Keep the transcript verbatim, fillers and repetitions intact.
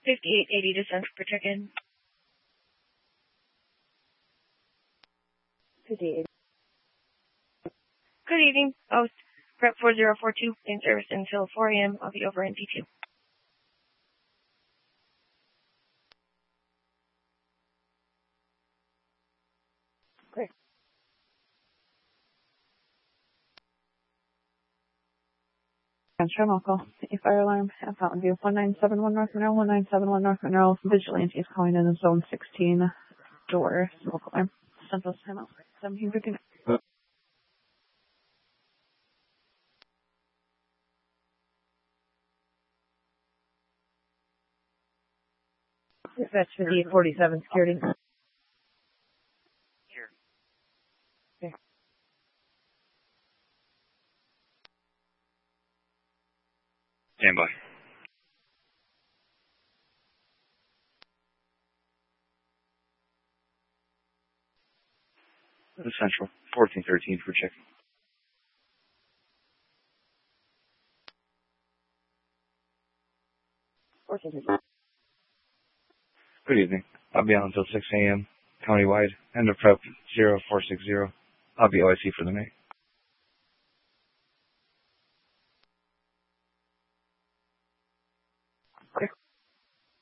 fifty-eight eighty to Central for check-in. fifty-eight. Good evening. Oh, Prep four zero four two in service until four a.m. I'll be over in D two. Great. Transfer call. A fire alarm at Fountain View. one nine seven one North Monroe. one nine seven one North Monroe. Vigilante is calling in the zone sixteen door. Smoke alarm. Central timeout. seventeen fifty-nine. Dispatch fifty-eight forty-seven security. Here. Okay. Stand by. Central, fourteen thirteen for check. fourteen thirteen. Good evening. I'll be on until six a.m. countywide. End of prep zero four six zero. I'll be O I C for the night.